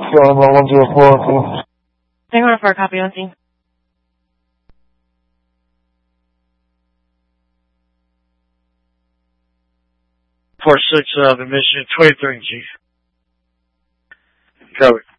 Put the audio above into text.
Hang on for a copy on scene. Four six, admission 23, Chief. Covered.